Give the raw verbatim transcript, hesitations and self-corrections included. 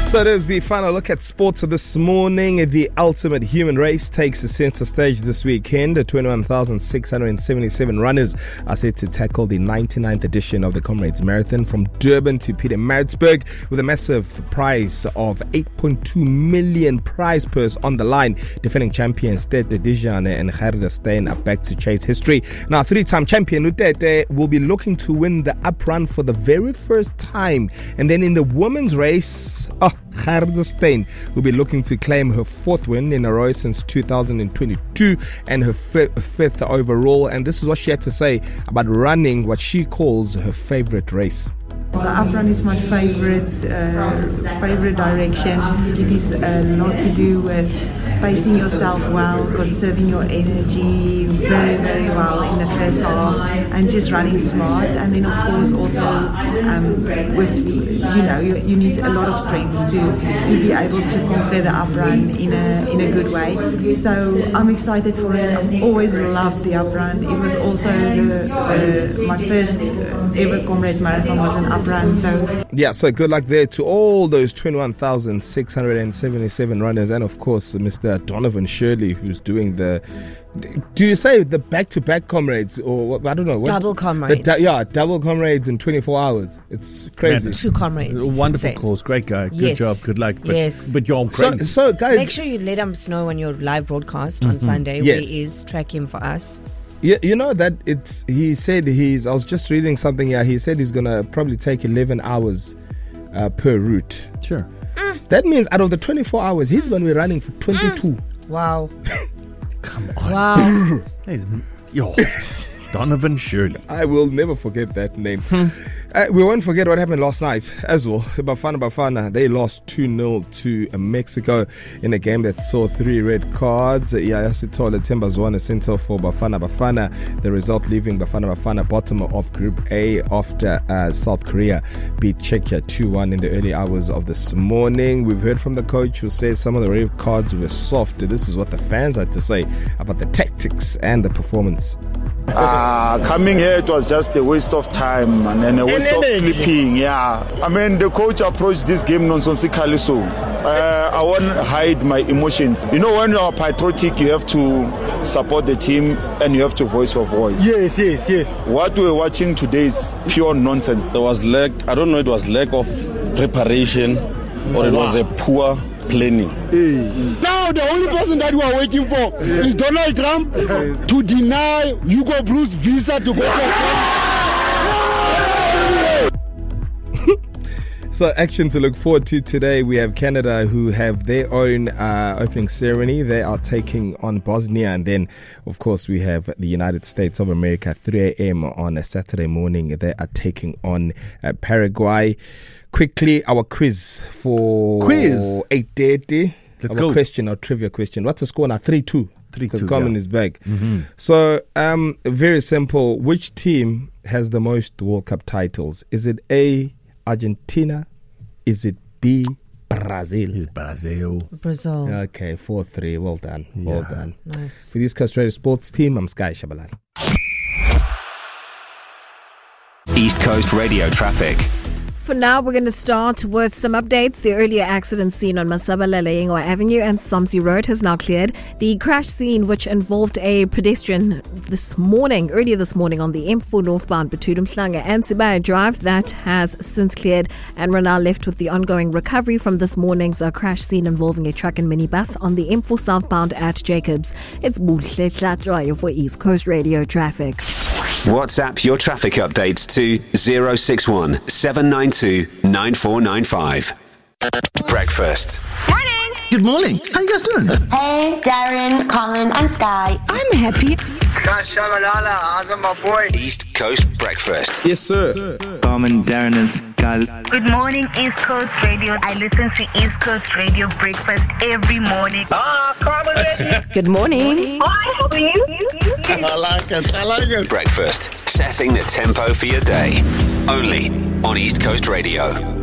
So it is the final look at sports this morning. The Ultimate Human Race takes the centre stage this weekend. twenty-one thousand six hundred seventy-seven runners are set to tackle the ninety-ninth edition of the Comrades Marathon from Durban to Pietermaritzburg, with a massive prize of eight point two million prize purse on the line. Defending champions Tete Dijane and Gerda Steyn are back to chase history. Now, three-time champion Utete will be looking to win the uprun for the very first time. And then in the women's race, oh, Gerda Steyn will be looking to claim her fourth win in a row since two thousand twenty-two and her f- fifth overall. And this is what she had to say about running what she calls her favorite race. The uprun is my favorite uh, favorite direction. It is a lot to do with pacing yourself well, conserving your energy very, very well in the first half, and just running smart. And then, of course, also um, with you know you, you need a lot of strength to to be able to complete the uprun in a in a good way. So I'm excited for it. I've always loved the uprun. It was also the, uh, my first ever Comrades Marathon was an uprun. So yeah, so good luck there to all those twenty-one thousand six hundred seventy-seven runners, and of course Mister Donovan Shirley, who's doing the, do you say the back-to-back comrades, or what, I don't know what, double comrades the, yeah double comrades in twenty-four hours. It's crazy. Yeah, two comrades. Wonderful Insane. Course, great guy, good yes. job, good luck. But, yes, but you're so, crazy. so guys, make sure you let us know on your live broadcast mm-hmm. on Sunday. Yes. Where is track him for us. Yeah, you know that it's. He said he's. I was just reading something here. He said he's gonna probably take eleven hours uh, per route. Sure. Mm. That means out of the twenty-four hours, he's going to be running for twenty-two. Mm. Wow. Come on. Wow. He's, yo, Donovan Shirley. I will never forget that name. Uh, we won't forget what happened last night as well. Bafana Bafana, they lost two nil to Mexico in a game that saw three red cards. Yaya Sithole Tembazwana center for Bafana Bafana. The result leaving Bafana Bafana bottom of Group A after uh, South Korea beat Czechia two one in the early hours of this morning. We've heard from the coach who says some of the red cards were soft. This is what the fans had to say about the tactics and the performance. Uh, coming here, it was just a waste of time and then a waste of sleeping. Yeah, I mean, the coach approached this game nonsensically. So uh, I won't hide my emotions. You know, when you are patriotic, you have to support the team and you have to voice your voice. Yes, yes, yes. What we're watching today is pure nonsense. There was lack. I don't know. It was lack of preparation, or it was a poor planning. Hey. Now the only person that we are waiting for is Donald Trump to deny Hugo Bruce visa to go to. So action to look forward to today. We have Canada, who have their own uh, opening ceremony. They are taking on Bosnia. And then, of course, we have the United States of America, three a.m. on a Saturday morning. They are taking on uh, Paraguay. Quickly, our quiz for quiz eight thirty. Let's our go. Question or trivia question. What's the score now? three two. Because Common yeah. is back. Mm-hmm. So, um, very simple. Which team has the most World Cup titles? Is it A, Argentina? Is it B, Brazil? It's Brazil. Brazil. Okay, four three. Well done. Well Yeah. done. Nice. For the East Coast Radio Sports team, I'm Sky Shabalala. East Coast Radio traffic. For now, we're going to start with some updates. The earlier accident scene on Masabalala Avenue and Somsi Road has now cleared. The crash scene, which involved a pedestrian this morning, earlier this morning on the M four northbound between Mhlanga and Sibaya Drive, that has since cleared. And we're now left with the ongoing recovery from this morning's uh, crash scene involving a truck and minibus on the M four southbound at Jacobs. It's Buhle Tlatrayo for East Coast Radio traffic. WhatsApp your traffic updates to zero six one seven nine two nine four nine five. Breakfast. Morning. Good morning. How you guys doing? Hey, Darren, Colin, and Sky. I'm happy. Sky Shabalala, how's my boy? East Coast Breakfast. Yes, sir. Carmen, Darren, and Sky. Good morning, East Coast Radio. I listen to East Coast Radio Breakfast every morning. Ah, Carmen. Good morning. Hi, how are you? I like it. I like it. Breakfast. Setting the tempo for your day. Only on East Coast Radio.